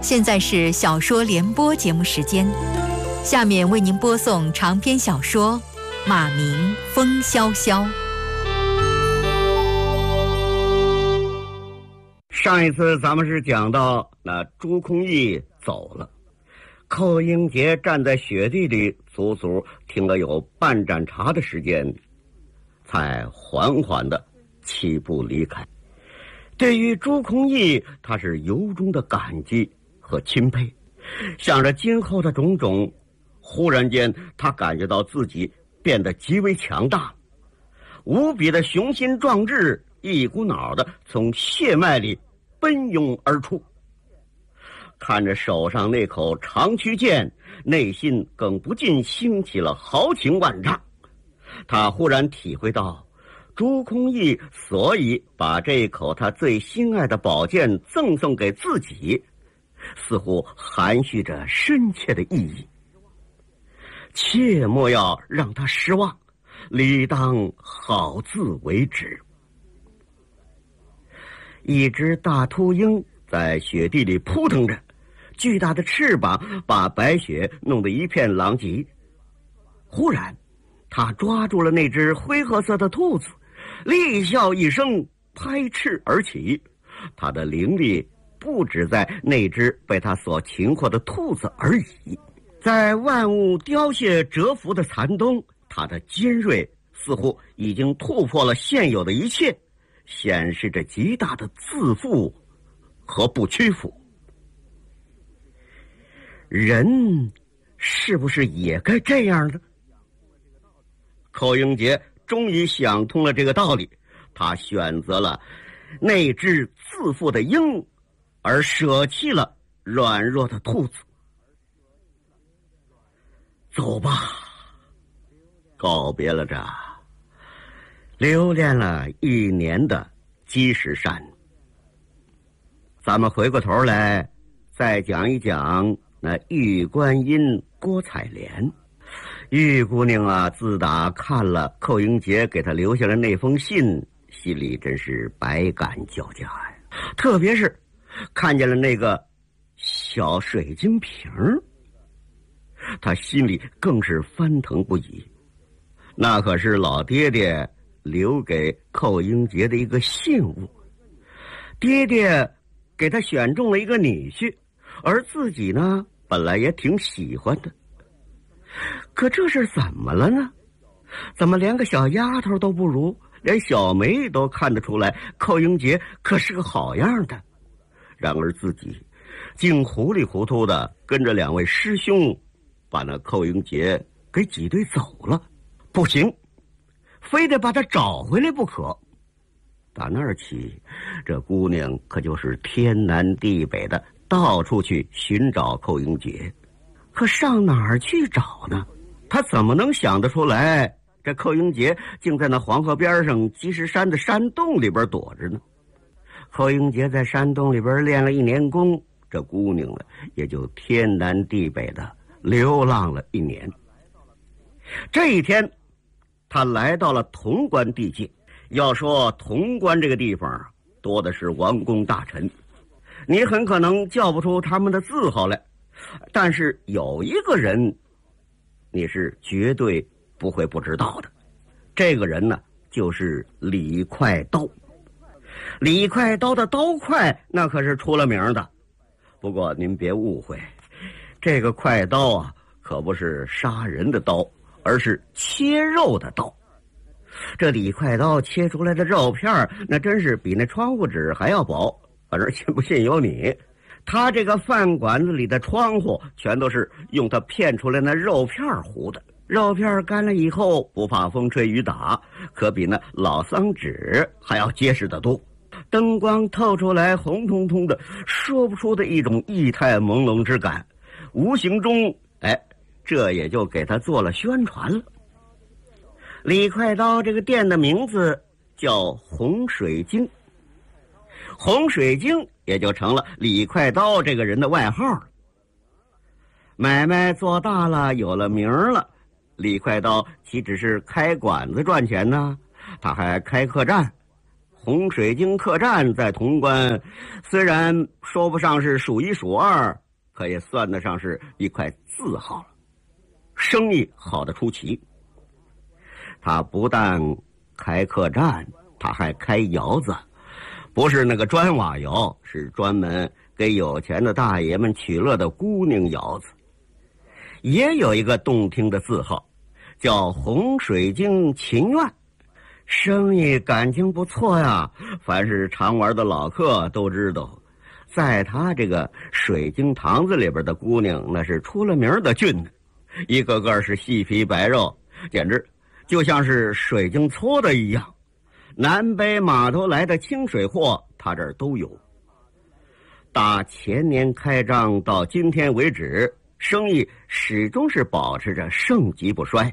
现在是小说联播节目时间，下面为您播送长篇小说《马明风萧萧》。 上一次咱们是讲到那朱空义走了，寇英杰站在雪地里足足停了有半盏茶的时间，才缓缓地起步离开。对于朱空义，他是由衷的感激和钦佩，想着今后的种种，忽然间他感觉到自己变得极为强大，无比的雄心壮志一股脑的从血脉里奔涌而出。看着手上那口长驱剑，内心更不禁兴起了豪情万丈。他忽然体会到朱空义所以把这口他最心爱的宝剑赠送给自己，似乎含蓄着深切的意义。切莫要让他失望，理当好自为之。一只大秃鹰在雪地里扑腾着，巨大的翅膀把白雪弄得一片狼藉。忽然他抓住了那只灰褐色的兔子，厉笑一声，拍翅而起。他的灵力不止在那只被他所擒获的兔子而已，在万物凋谢蛰伏的残冬，他的尖锐似乎已经突破了现有的一切，显示着极大的自负和不屈服。人是不是也该这样呢？寇英杰终于想通了这个道理，他选择了那只自负的鹰，而舍弃了软弱的兔子。走吧，告别了这留恋了1年的积石山。咱们回过头来再讲一讲那玉观音郭采莲。玉姑娘啊，自打看了寇英杰给她留下的那封信，心里真是百感交加呀。特别是看见了那个小水晶瓶，她心里更是翻腾不已。那可是老爹爹留给寇英杰的一个信物，爹爹给他选中了一个女婿，而自己呢本来也挺喜欢的。可这是怎么了呢？怎么连个小丫头都不如，连小梅都看得出来寇英杰可是个好样的，然而自己竟糊里糊涂的跟着2位师兄把那寇英杰给挤兑走了。不行，非得把他找回来不可。打那儿起，这姑娘可就是天南地北的到处去寻找寇英杰。可上哪儿去找呢？他怎么能想得出来这寇英杰竟在那黄河边上积石山的山洞里边躲着呢？寇英杰在山洞里边练了1年功，这姑娘呢也就天南地北的流浪了1年。这一天他来到了潼关地界。要说潼关这个地方多的是王公大臣，你很可能叫不出他们的字号来，但是有一个人你是绝对不会不知道的。这个人呢就是李快刀。李快刀的刀快那可是出了名的，不过您别误会，这个快刀啊可不是杀人的刀，而是切肉的刀。这李快刀切出来的肉片那真是比那窗户纸还要薄，反正信不信由你。他这个饭馆子里的窗户全都是用他片出来那肉片糊的，肉片干了以后不怕风吹雨打，可比那老桑纸还要结实得多。灯光透出来红彤彤的，说不出的一种异态朦胧之感，无形中这也就给他做了宣传了。李快刀这个店的名字叫红水晶，红水晶也就成了李快刀这个人的外号了。买卖做大了，有了名了，李快刀岂只是开馆子赚钱呢？他还开客栈， 洪水晶客栈在潼关，虽然说不上是数一数二，可也算得上是一块字号了，生意好得出奇。他不但开客栈，他还开窑子，不是那个砖瓦窑，是专门给有钱的大爷们取乐的姑娘窑子。也有一个动听的字号，叫洪水晶琴院，生意感情不错呀。凡是常玩的老客都知道，在他这个水晶堂子里边的姑娘，那是出了名的俊的，一个个是细皮白肉，简直就像是水晶搓的一样。南北码头来的清水货，他这儿都有。打前年开张到今天为止，生意始终是保持着盛极不衰。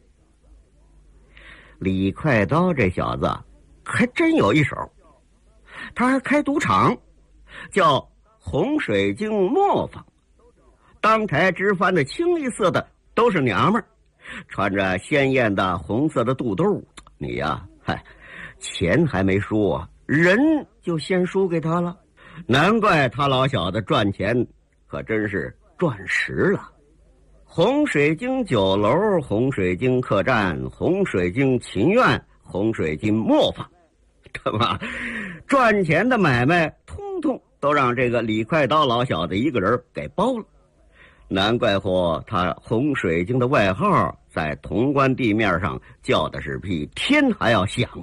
李快刀这小子还真有一手，他还开赌场，叫洪水晶磨坊。当台直翻的清一色的都是娘们儿，穿着鲜艳的红色的肚兜。你呀，钱还没输啊，人就先输给他了。难怪他老小子赚钱可真是赚实了。洪水晶酒楼、洪水晶客栈、洪水晶琴院、洪水晶磨坊，他妈赚钱的买卖通通都让这个李快刀老小子一个人给包了。难怪他洪水晶的外号在潼关地面上叫的是比天还要响。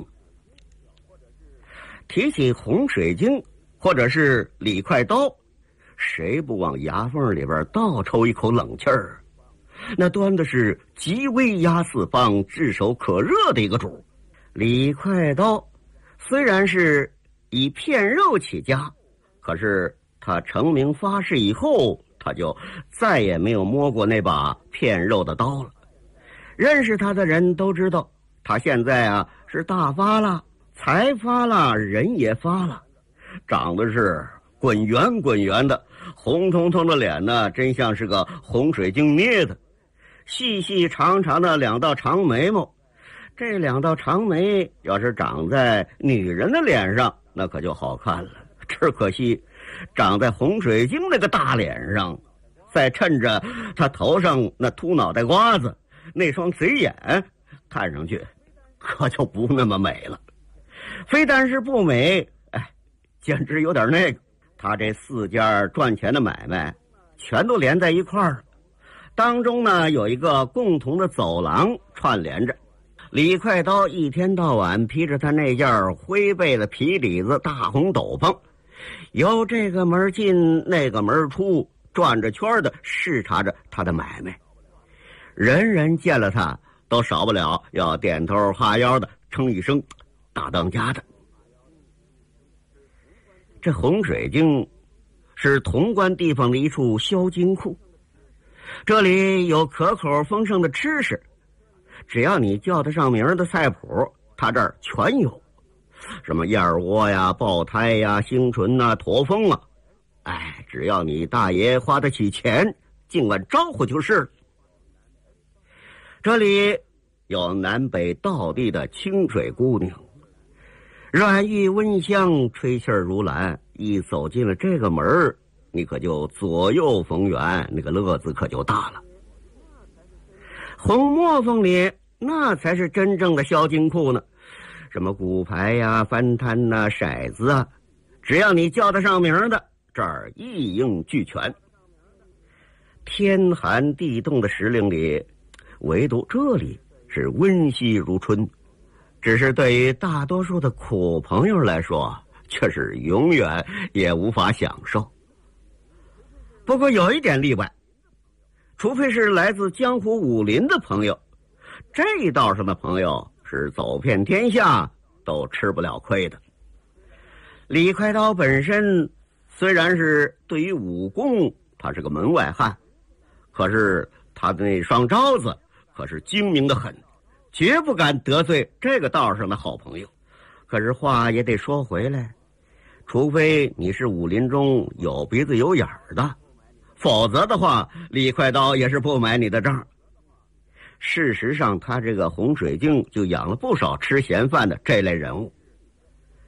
提起洪水晶或者是李快刀，谁不往牙缝里边倒抽一口冷气儿？那端的是极威压四方、炙手可热的一个主。李快刀虽然是以骗肉起家，可是他成名发誓以后，他就再也没有摸过那把骗肉的刀了。认识他的人都知道，他现在是大发了，财发了，人也发了，长得是滚圆滚圆的，红彤彤的脸呢，真像是个洪水晶捏的。细细长长的两道长眉毛，这两道长眉要是长在女人的脸上，那可就好看了。只可惜长在洪水晶那个大脸上，再衬着他头上那秃脑袋瓜子，那双贼眼，看上去可就不那么美了。非但是不美，简直有点那个。他这4家赚钱的买卖全都连在一块儿了，当中呢有一个共同的走廊串联着。李快刀一天到晚披着他那件灰背的皮底子大红斗篷，由这个门进那个门出，转着圈的视察着他的买卖。人人见了他都少不了要点头哈腰的称一声大当家的。这洪水晶是潼关地方的一处销金库，这里有可口丰盛的吃食，只要你叫得上名的菜谱，他这儿全有，什么燕窝呀、爆胎呀、星唇啊、驼峰啊，只要你大爷花得起钱，尽管招呼就是了。这里有南北道地的清水姑娘，软玉温香，吹气如兰，一走进了这个门，你可就左右逢源，那个乐子可就大了。红磨坊里那才是真正的销金库呢，什么骨牌呀、翻摊呐、骰子啊，只要你叫得上名的，这儿一应俱全。天寒地冻的时令里，唯独这里是温煦如春，只是对于大多数的苦朋友来说，却是永远也无法享受。不过有一点例外，除非是来自江湖武林的朋友，这一道上的朋友是走遍天下都吃不了亏的。李快刀本身虽然是对于武功他是个门外汉，可是他的那双招子可是精明的很，绝不敢得罪这个道上的好朋友。可是话也得说回来，除非你是武林中有鼻子有眼儿的，否则的话，李快刀也是不买你的账。事实上，他这个洪水晶就养了不少吃闲饭的这类人物。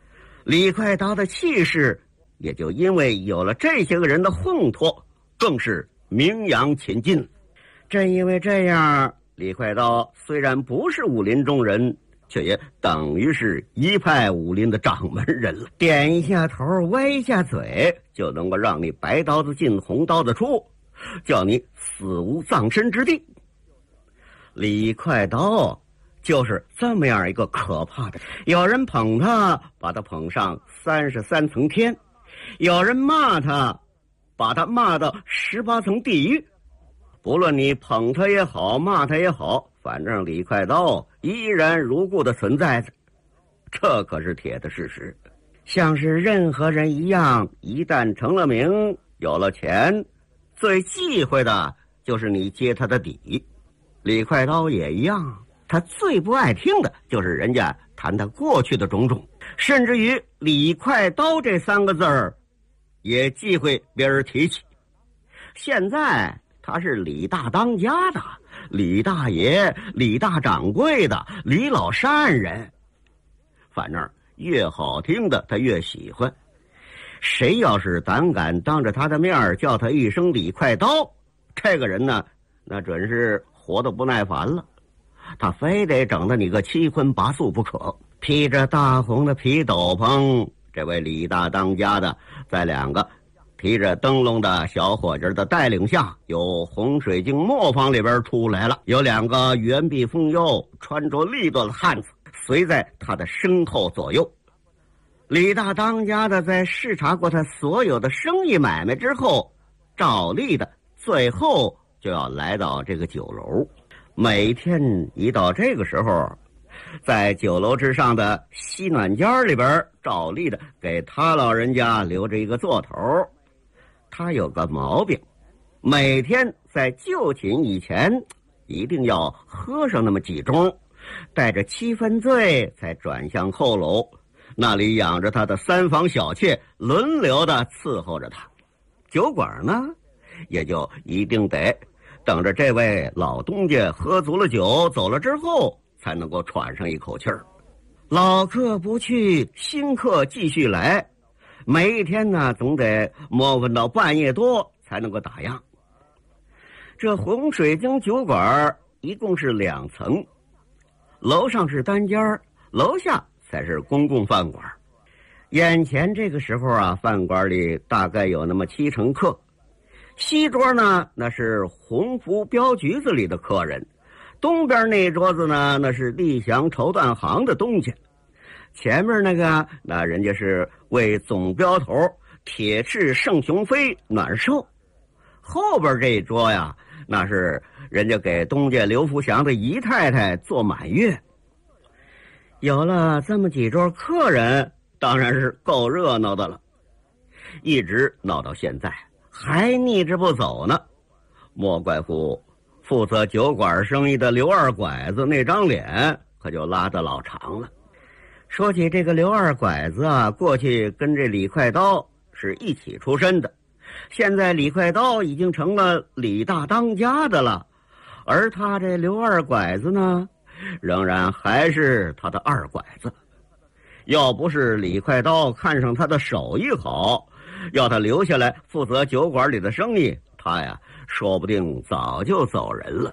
李快刀的气势也就因为有了这些个人的烘托，更是名扬秦晋。正因为这样，李快刀虽然不是武林中人，却也等于是一派武林的掌门人了。点一下头，歪一下嘴，就能够让你白刀子进红刀子出，叫你死无葬身之地。李快刀就是这么样一个可怕的，有人捧他，把他捧上33层天；有人骂他，把他骂到18层地狱。不论你捧他也好，骂他也好，反正李快刀依然如故的存在着，这可是铁的事实。像是任何人一样，一旦成了名，有了钱，最忌讳的就是你揭他的底。李快刀也一样，他最不爱听的就是人家谈他过去的种种，甚至于李快刀这3个字儿也忌讳别人提起。现在他是李大当家的，李大爷、李大掌柜的，李老善人，反正越好听的他越喜欢。谁要是胆敢当着他的面叫他一声李快刀，这个人呢，那准是活得不耐烦了，他非得整得你个7荤8素不可。披着大红的皮斗篷，这位李大当家的在2个提着灯笼的小伙计的带领下，由洪水镜磨坊里边出来了。有2个圆臂丰腰、穿着利落的汉子随在他的身后左右。李大当家的在视察过他所有的生意买卖之后，照例的最后就要来到这个酒楼。每天一到这个时候，在酒楼之上的西暖间里边，照例的给他老人家留着一个座头。他有个毛病，每天在就寝以前一定要喝上那么几盅，带着7分醉才转向后楼，那里养着他的3房小妾，轮流的伺候着他。酒馆呢，也就一定得等着这位老东家喝足了酒走了之后，才能够喘上一口气儿。老客不去，新客继续来，每一天呢，总得磨蹭到半夜多才能够打烊。这洪水晶酒馆一共是2层，楼上是单间，楼下才是公共饭馆。眼前这个时候啊，饭馆里大概有那么7成客。西桌呢，那是鸿福镖局子里的客人；东边那桌子呢，那是立祥绸缎行的东家；前面那个，那人家是为总镖头铁翅圣雄飞暖寿；后边这一桌呀，那是人家给东家刘福祥的姨太太做满月。有了这么几桌客人，当然是够热闹的了，一直闹到现在还逆着不走呢。莫怪乎负责酒馆生意的刘二拐子那张脸可就拉得老长了。说起这个刘二拐子啊，过去跟这李快刀是一起出身的，现在李快刀已经成了李大当家的了，而他这刘二拐子呢，仍然还是他的二拐子。要不是李快刀看上他的手艺好，要他留下来负责酒馆里的生意，他呀说不定早就走人了。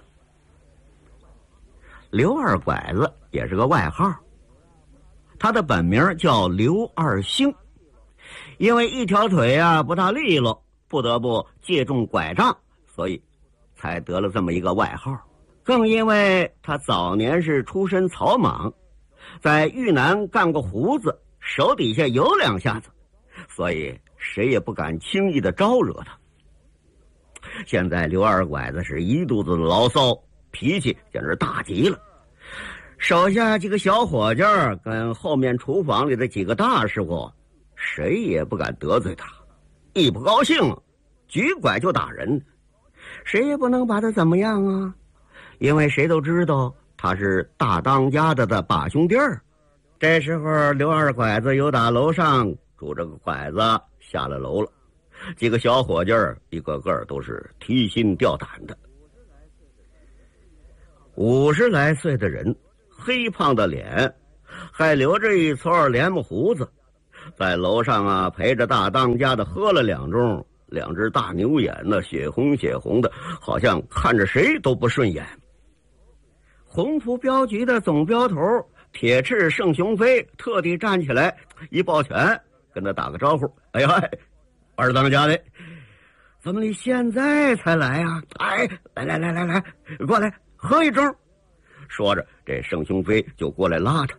刘二拐子也是个外号，他的本名叫刘二星，因为一条腿啊不大利落，不得不借重拐杖，所以才得了这么一个外号。更因为他早年是出身草莽，在豫南干过胡子，手底下有2下子，所以谁也不敢轻易的招惹他。现在刘二拐子是一肚子的牢骚，脾气简直大极了。手下几个小伙计跟后面厨房里的几个大师傅，谁也不敢得罪他，一不高兴举拐就打人，谁也不能把他怎么样啊，因为谁都知道他是大当家的把兄弟儿。这时候刘二拐子由打楼上拄着个拐子下了楼了，几个小伙计一个个都是提心吊胆的。50来岁的人，黑胖的脸，还留着一撮帘木胡子， 在楼上啊陪着大当家的喝了2盅，2只大牛眼呢血红的，好像看着谁都不顺眼。红土镖局的总镖头铁翅盛雄飞特地站起来一抱拳，跟他打个招呼：“哎呀，二当家的，怎么你现在才来啊？哎，来，过来喝一盅。”说着，这盛雄飞就过来拉他。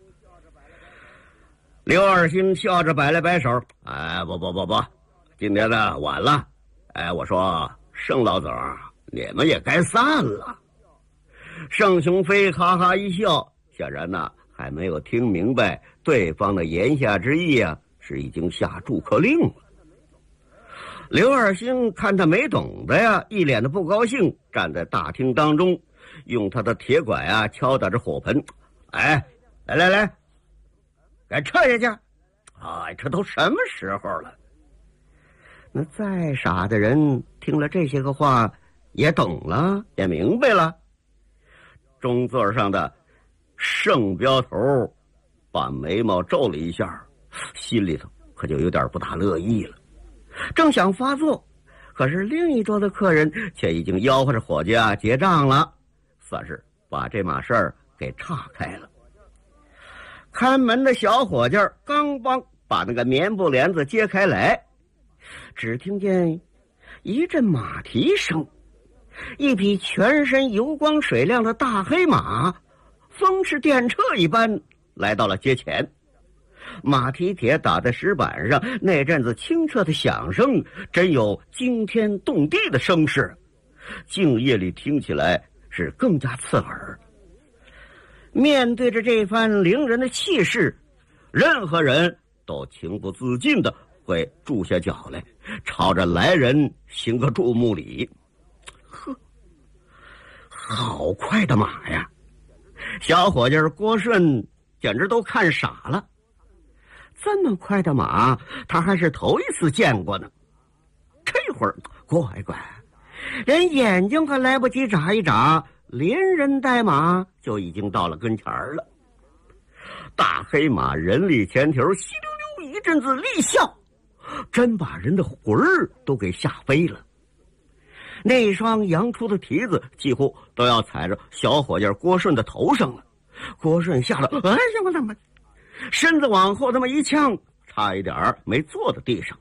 刘二新笑着摆了摆手：“哎，不，今天呢晚了。哎，我说盛老总，你们也该散了。”盛雄飞哈哈一笑，显然呢还没有听明白对方的言下之意啊，是已经下逐客令了。刘二星看他没懂的呀，一脸的不高兴，站在大厅当中，用他的铁拐啊敲打着火盆：“哎，来，该撤下去！哎，这都什么时候了？”那再傻的人听了这些个话，也懂了，也明白了。中座上的盛镖头把眉毛皱了一下，心里头可就有点不大乐意了。正想发作，可是另一桌的客人却已经吆喝着伙计啊结账了，算是把这码事儿给岔开了。看门的小伙计刚帮把那个棉布帘子揭开来，只听见一阵马蹄声，一匹全身油光水亮的大黑马风驰电掣一般来到了街前。马蹄铁打在石板上，那阵子清澈的响声真有惊天动地的声势，静夜里听起来是更加刺耳。面对着这番凌人的气势，任何人都情不自禁的会住下脚来，朝着来人行个注目礼。呵，好快的马呀！小伙计郭顺简直都看傻了，这么快的马他还是头一次见过呢。这会儿乖，连眼睛还来不及眨一眨，连人带马就已经到了跟前了。大黑马人力前头，稀溜溜一阵子厉笑，真把人的魂儿都给吓飞了。那双扬出的蹄子几乎都要踩着小伙计郭顺的头上了。郭顺吓得哎呀，我怎么身子往后那么一呛，差一点没坐在地上。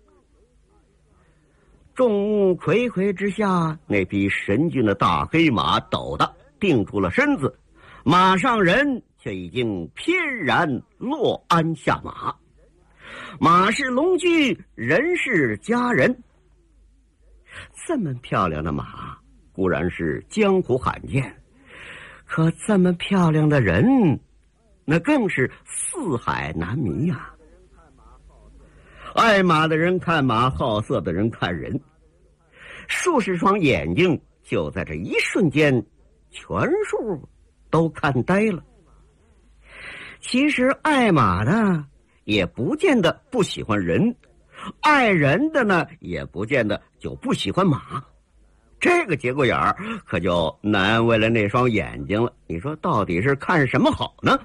众目睽睽之下，那匹神骏的大黑马陡的定住了身子，马上人却已经翩然落鞍下马。马是龙驹，人是佳人。这么漂亮的马固然是江湖罕见，可这么漂亮的人那更是四海难迷啊。爱马的人看马，好色的人看人，数十双眼睛就在这一瞬间全数都看呆了。其实爱马的也不见得不喜欢人，爱人的呢也不见得就不喜欢马。这个节骨眼儿可就难为了那双眼睛了，你说到底是看什么好呢？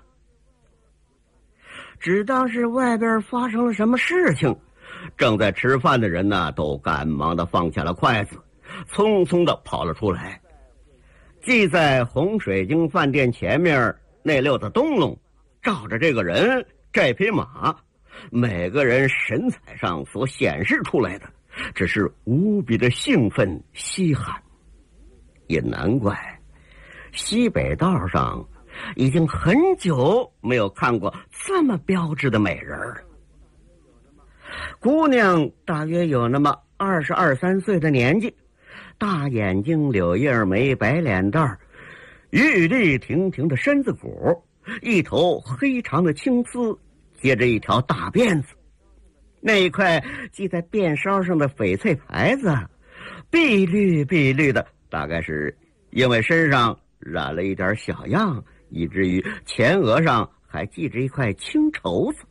只当是外边发生了什么事情，正在吃饭的人呢都赶忙的放下了筷子，匆匆的跑了出来。系在红水晶饭店前面那溜子东笼照着这个人这匹马，每个人神采上所显示出来的只是无比的兴奋稀罕。也难怪西北道上已经很久没有看过这么标致的美人儿。姑娘大约有那么22、23岁的年纪，大眼睛，柳叶眉，白脸蛋儿，玉立亭亭的身子骨，一头黑长的青丝，接着一条大辫子。那一块系在辫梢上的翡翠牌子，碧绿的，大概是因为身上染了一点小样，以至于前额上还系着一块青绸子。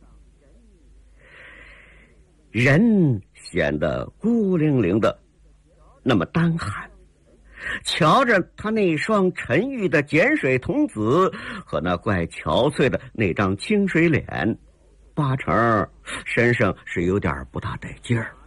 人显得孤零零的那么单寒，瞧着他那双沉郁的碱水童子和那怪憔悴的那张清水脸， 八成身上是有点不大得劲儿。